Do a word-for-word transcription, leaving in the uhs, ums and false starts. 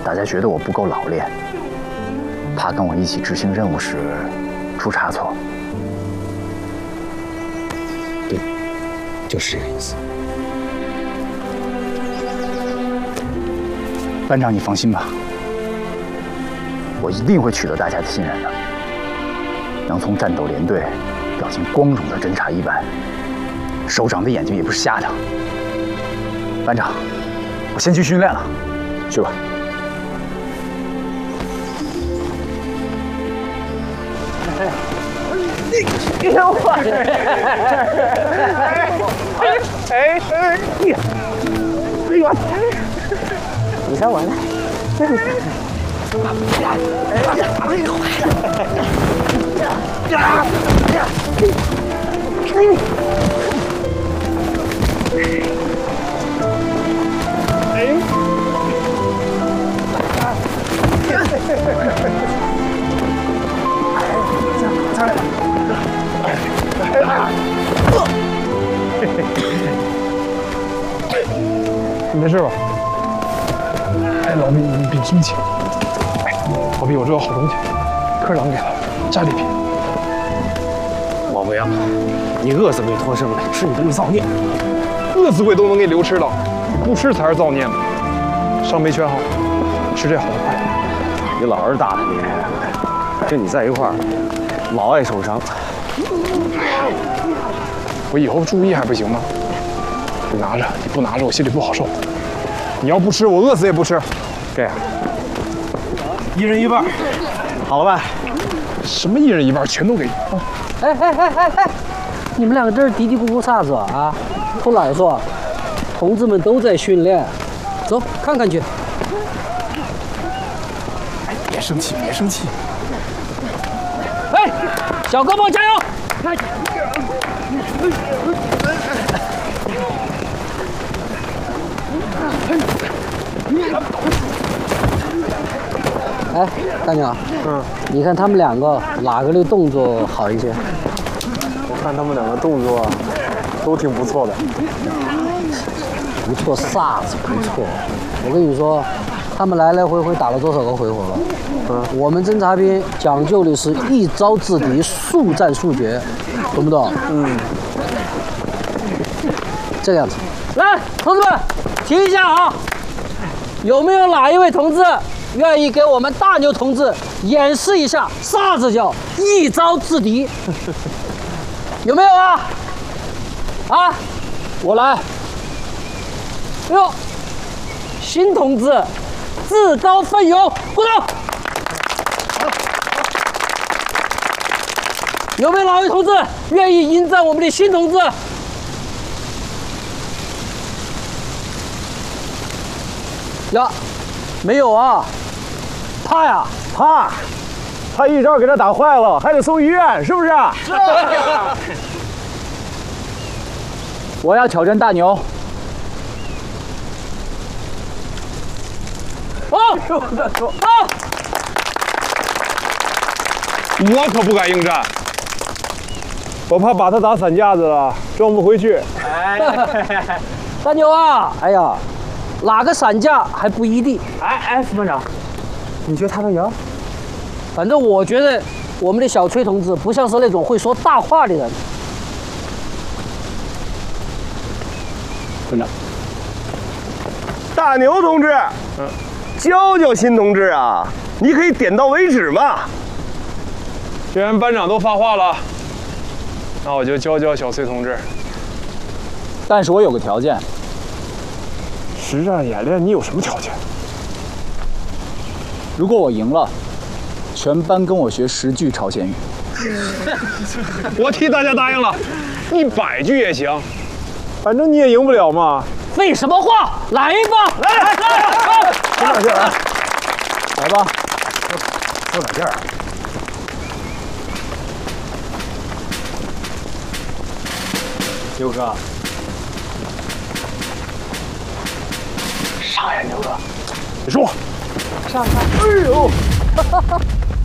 大家觉得我不够老练，怕跟我一起执行任务时出差错。 对，就是这个意思。 班长，你放心吧，我一定会取得大家的信任的，能从战斗连队调进光荣的侦察一班。首长的眼睛也不是瞎的。班长，我先去训练了，去吧。 哎呦我！哎哎哎！哎呦！你看我来，这里。哎呀！哎呦！呀！呀！哎！哎！再来！ 你没事吧？哎，老毕，你别生气。哎，老毕，我这有好东西，科长给的，战利品。 王不阳，你饿死鬼托生的，是你的造孽。 饿死鬼都能给留吃了，不吃才是造孽呢。伤没全好，吃这好的快。 你老是大了你，跟你在一块儿，老爱受伤。 我以后注意还不行吗？你拿着，你不拿着我心里不好受。你要不吃，我饿死也不吃。给， 一人一半，好了吧？ 什么一人一半，全都给你。 哎哎哎哎哎！你们两个这儿嘀嘀咕咕啥子啊？偷懒说，同志们都在训练，走看看去。 哎，别生气，别生气。 哎，小胳膊加油！哎，大鸟，嗯，你看他们两个哪个的动作好一些？ 我看他们两个动作都挺不错的。 不错，啥子不错？我跟你说，他们来来回回打了多少个回合了？嗯，我们侦察兵讲究的是一招制敌，速战速决，懂不懂？嗯。这个样子。来，同志们，停一下啊！有没有哪一位同志愿意给我们大牛同志演示一下啥子叫一招制敌？有没有啊？啊，我来。哎呦，新同志自告奋勇，鼓掌！有没有哪位同志愿意迎战我们的新同志？呀，没有啊，怕呀， 怕，怕一招给他打坏了，还得送医院，是不是？ 是。 我要挑战大牛。 哦， 我的说啊！ 我可不敢应战，我怕把他打散架子了，装不回去。 哎， 大牛啊，哎呀，哪个散架还不一定。 哎哎，副班长，你觉得他能赢？ 反正我觉得我们的小崔同志不像是那种会说大话的人。 班长， 大牛同志，嗯，教教新同志啊，你可以点到为止嘛。 既然班长都发话了，那我就教教小崔同志。 但是我有个条件。 实战演练，你有什么条件？ 如果我赢了，全班跟我学十句朝鲜语。 我替大家答应了，一百句也行，反正你也赢不了嘛。 废什么话，来吧！ 来来来， 使点劲儿来，来吧，受点劲儿。牛哥， 上呀，牛哥，别说话。 上上，哎呦！